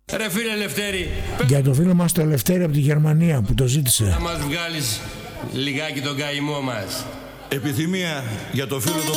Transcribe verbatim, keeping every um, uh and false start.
Ρε φίλε Λευτέρη, Για το φίλο μας το Λευτέρη από τη Γερμανία που το ζήτησε. να μας βγάλεις λιγάκι τον καημό μας. Επιθυμία για το φίλο το